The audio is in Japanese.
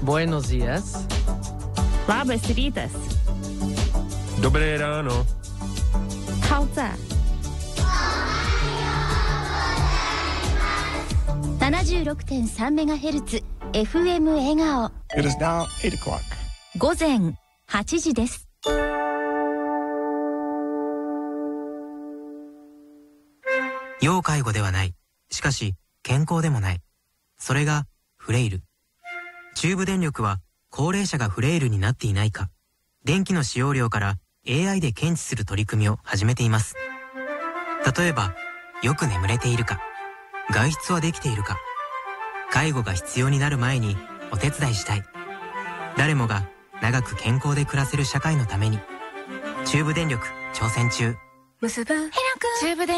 Buenos días. Labas rytas. Dobré ráno. Hauza. 76.3 メガヘルツ FM 笑顔。 It is now 8 o'clock. 午前8時です。 要介護ではない。しかし健康でもない。それがフレイル。中部電力は高齢者がフレイルになっていないか、電気の使用量から AI で検知する取り組みを始めています。例えば、よく眠れているか、外出はできているか、介護が必要になる前にお手伝いしたい。誰もが長く健康で暮らせる社会のために、中部電力挑戦中。 結ぶ。中部電